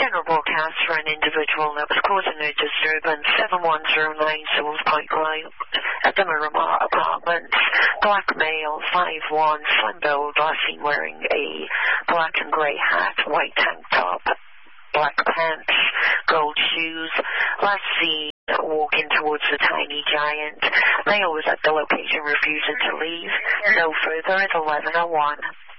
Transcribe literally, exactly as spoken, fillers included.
General broadcast for an individual that was causing a disturbance, seven one zero nine Souls Pike Road at the Miramar Apartments. Black male, five one, slim build, last seen wearing a black and gray hat, white tank top, black pants, gold shoes. Last seen walking towards the Tiny Giant. Male was at the location refusing to leave. No further at eleven oh one.